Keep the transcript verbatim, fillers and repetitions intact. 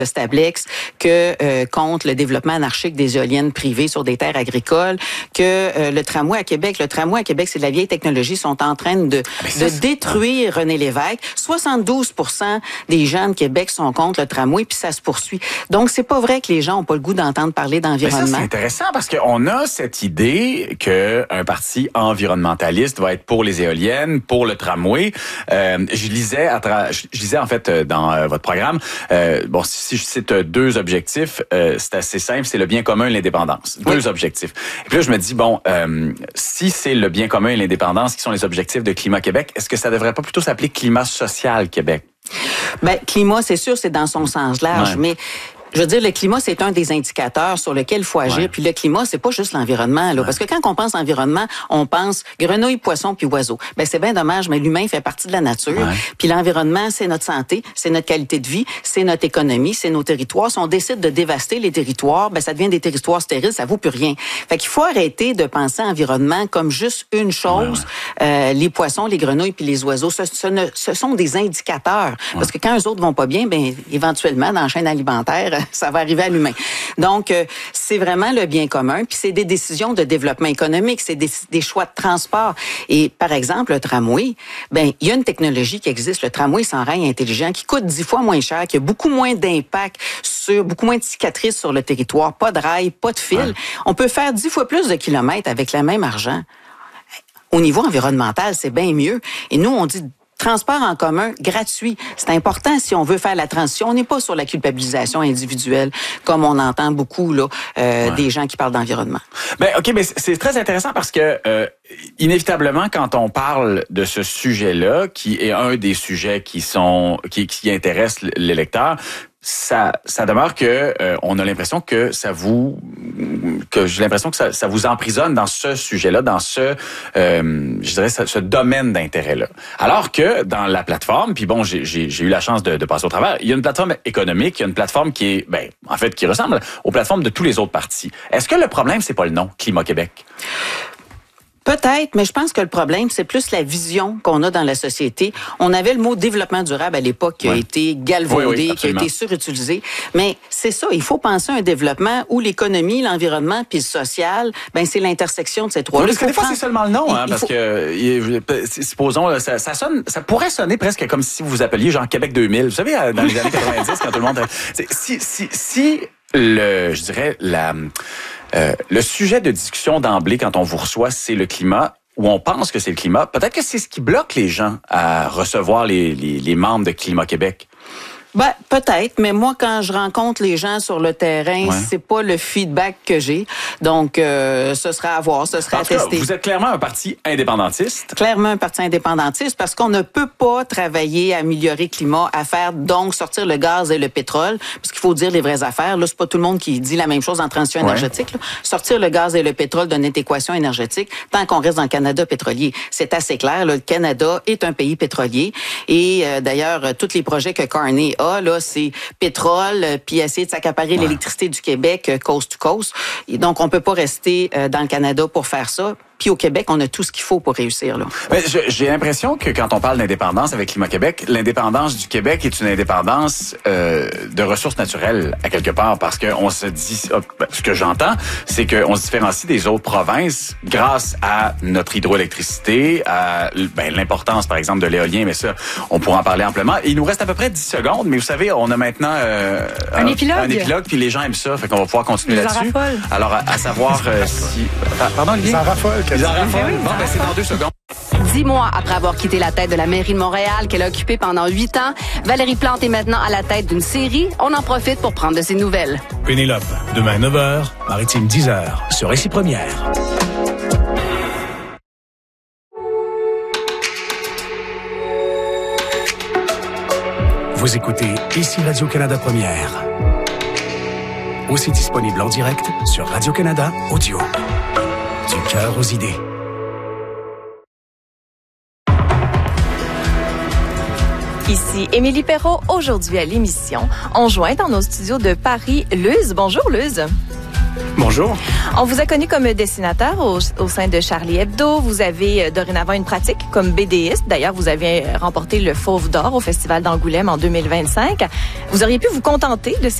Stablex, que euh, contre le développement anarchique des éoliennes privées sur des terres agricoles, que euh, le tramway à Québec, le tramway à Québec, c'est de la vieille technologie, sont en train de, ça, de détruire René Lévesque. soixante-douze pour cent des gens de Québec sont contre le tramway, puis ça se poursuit. Donc, c'est pas vrai que les gens ont pas le goût d'entendre parler d'environnement. Mais ça, c'est intéressant parce qu'on a cette idée qu'un parti environnementaliste va être pour les éoliennes, pour le tramway. Euh, je lisais, à tra- je lisais en fait dans euh, votre programme, euh, bon, si je cite deux objectifs, euh, c'est assez simple, c'est le bien commun et l'indépendance. Deux oui. objectifs. Et puis là, je me dis, bon, euh, si c'est le bien commun et l'indépendance qui sont les objectifs de Climat Québec, est-ce que ça devrait pas plutôt s'appeler Climat Social Québec? Ben, climat, c'est sûr, c'est dans son sens large, ouais. mais je veux dire, le climat, c'est un des indicateurs sur lequel il faut agir. Ouais. Puis le climat, c'est pas juste l'environnement, là. Ouais. Parce que quand on pense environnement, on pense grenouilles, poissons puis oiseaux. Ben, c'est bien dommage, mais l'humain fait partie de la nature. Ouais. Puis l'environnement, c'est notre santé, c'est notre qualité de vie, c'est notre économie, c'est nos territoires. Si on décide de dévaster les territoires, ben, ça devient des territoires stériles, ça vaut plus rien. Fait qu'il faut arrêter de penser environnement comme juste une chose. Ouais, ouais. Euh, les poissons, les grenouilles puis les oiseaux, ce, ce, ne, ce sont des indicateurs. Ouais. Parce que quand eux autres vont pas bien, ben, éventuellement, dans la chaîne alimentaire, ça va arriver à l'humain. Donc, euh, c'est vraiment le bien commun, puis c'est des décisions de développement économique, c'est des, des choix de transport. Et par exemple, le tramway, ben il y a une technologie qui existe, le tramway sans rail intelligent, qui coûte dix fois moins cher, qui a beaucoup moins d'impact sur, beaucoup moins de cicatrices sur le territoire, pas de rail, pas de fil. Ouais. On peut faire dix fois plus de kilomètres avec le même argent. Au niveau environnemental, c'est bien mieux. Et nous, on dit transport en commun gratuit. C'est important si on veut faire la transition. On n'est pas sur la culpabilisation individuelle, comme on entend beaucoup là, euh, ouais. des gens qui parlent d'environnement. Ben ok, mais c'est très intéressant parce que euh, inévitablement, quand on parle de ce sujet-là, qui est un des sujets qui sont qui, qui intéressent l'électeur, ça, ça demeure que euh, on a l'impression que ça vous, que j'ai l'impression que ça, ça vous emprisonne dans ce sujet-là, dans ce, euh, je dirais, ce, ce domaine d'intérêt-là. Alors que dans la plateforme, puis bon, j'ai, j'ai, j'ai eu la chance de, de passer au travers. Il y a une plateforme économique, il y a une plateforme qui est, ben, en fait, qui ressemble aux plateformes de tous les autres partis. Est-ce que le problème c'est pas le nom, Climat Québec? Peut-être, mais je pense que le problème, c'est plus la vision qu'on a dans la société. On avait le mot développement durable à l'époque qui ouais. a été galvaudé, oui, oui, qui a été surutilisé. Mais c'est ça, il faut penser à un développement où l'économie, l'environnement puis le social, ben c'est l'intersection de ces trois-là. Oui, parce que des fois, c'est seulement le nom, hein, parce faut... que, supposons, ça, ça sonne, ça pourrait sonner presque comme si vous vous appeliez genre Québec deux mille. Vous savez, dans les années quatre-vingt-dix, quand tout le monde... Si, si, si le, je dirais, la... Euh, le sujet de discussion d'emblée quand on vous reçoit, c'est le climat, ou on pense que c'est le climat. Peut-être que c'est ce qui bloque les gens à recevoir les, les, les membres de Climat Québec. Ben, peut-être, mais moi, quand je rencontre les gens sur le terrain, ouais. c'est pas le feedback que j'ai. Donc, euh, ce sera à voir, ce sera à tester. Vous êtes clairement un parti indépendantiste. Clairement un parti indépendantiste parce qu'on ne peut pas travailler à améliorer le climat, à faire donc sortir le gaz et le pétrole, parce qu'il faut dire les vraies affaires. Là, c'est pas tout le monde qui dit la même chose en transition ouais. énergétique. Là. Sortir le gaz et le pétrole de notre équation énergétique, tant qu'on reste dans le Canada pétrolier. C'est assez clair. Là, le Canada est un pays pétrolier. Et euh, d'ailleurs, euh, tous les projets que Carney a, là, c'est pétrole, euh, puis essayer de s'accaparer ouais. l'électricité du Québec euh, coast to coast. Et donc, on peut pas rester euh, dans le Canada pour faire ça. Puis au Québec, on a tout ce qu'il faut pour réussir. Là. Mais j'ai l'impression que quand on parle d'indépendance avec Climat Québec, l'indépendance du Québec est une indépendance euh, de ressources naturelles à quelque part, parce qu'on se dit, ce que j'entends, c'est qu'on se différencie des autres provinces grâce à notre hydroélectricité, à ben, l'importance, par exemple, de l'éolien, mais ça, on pourra en parler amplement. Et il nous reste à peu près dix secondes, mais vous savez, on a maintenant euh, un, un épilogue, un épilogue, puis les gens aiment ça, fait qu'on va pouvoir continuer là-dessus. Alors, à, à savoir euh, si... Pardon, Olivier? Ça raffole. Ils en raffolent. Bon, ben, c'est dans deux secondes. Dix mois après avoir quitté la tête de la mairie de Montréal qu'elle a occupée pendant huit ans, Valérie Plante est maintenant à la tête d'une série. On en profite pour prendre de ses nouvelles. Pénélope, demain neuf heures, Maritime dix heures, sur Récit Première. Vous écoutez Ici Radio-Canada Première. Aussi disponible en direct sur Radio-Canada Audio. Du cœur aux idées. Ici Émilie Perrault, aujourd'hui à l'émission. On joint dans nos studios de Paris Luz. Bonjour Luz. Bonjour. On vous a connu comme dessinateur au, au sein de Charlie Hebdo. Vous avez euh, dorénavant une pratique comme bédéiste. D'ailleurs, vous avez remporté le Fauve d'or au Festival d'Angoulême en deux mille vingt-cinq. Vous auriez pu vous contenter de